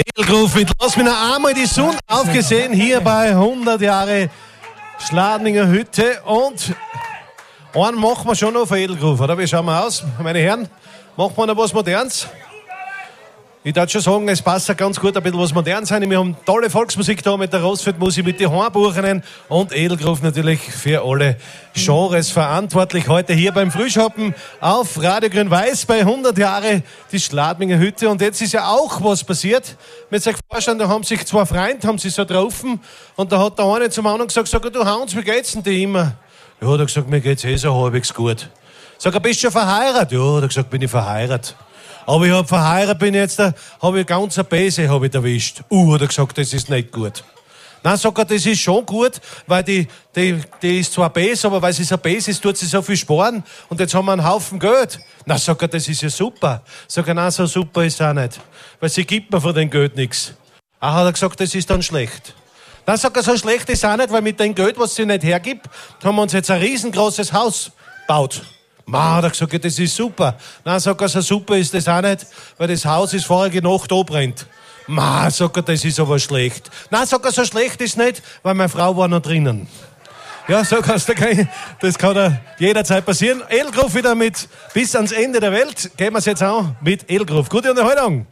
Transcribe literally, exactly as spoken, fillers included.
Edelgruf mit Lass mich noch einmal die Sonne aufgesehen, hier bei hundert Jahre Schladminger Hütte. Und einen machen wir schon noch für Edelgruf, oder? Wie schauen wir aus, meine Herren? Machen wir noch was Modernes? Ich darf schon sagen, es passt ja ganz gut, ein bisschen was Modernes sein. Wir haben tolle Volksmusik da mit der Rosfeld-Musik, mit den Hornbuchenen und Edelgruf natürlich für alle Genres verantwortlich. Heute hier beim Frühschoppen auf Radio Grün-Weiß bei hundert Jahre die Schladminger Hütte. Und jetzt ist ja auch was passiert. Mit sich vorstellen, da haben sich zwei Freunde, haben sich so getroffen und da hat der eine zum anderen gesagt, sag, du Hans, wie geht's denn dir immer? Ja, hat er gesagt, mir geht's eh so halbwegs gut. Sag, bist du schon verheiratet? Ja, hat er gesagt, bin ich verheiratet. Aber ich hab verheiratet, bin jetzt da, habe ich ganz eine Bäse hab ich erwischt. Uh, hat er gesagt, das ist nicht gut. Nein, sagt er, das ist schon gut, weil die, die, die ist zwar Bäse, aber weil sie so Bäse ist, tut sie so viel sparen und jetzt haben wir einen Haufen Geld. Na, sagt er, das ist ja super. Sag er, nein, so super ist es auch nicht. Weil sie gibt mir von dem Geld nichts. Ah, hat er gesagt, das ist dann schlecht. Dann sagt er, so schlecht ist es auch nicht, weil mit dem Geld, was sie nicht hergibt, haben wir uns jetzt ein riesengroßes Haus gebaut. Ma, hat er gesagt, ja, das ist super. Nein, sagt er, so super ist das auch nicht, weil das Haus ist vorige Nacht abbrennt. Ma, sagt er, das ist aber schlecht. Nein, sagt er, so schlecht ist nicht, weil meine Frau war noch drinnen. Ja, so kannst du gehen. Das kann er jederzeit passieren. Edelgruf wieder mit bis ans Ende der Welt. Gehen wir es jetzt an mit Edelgruf. Gute Unterhaltung.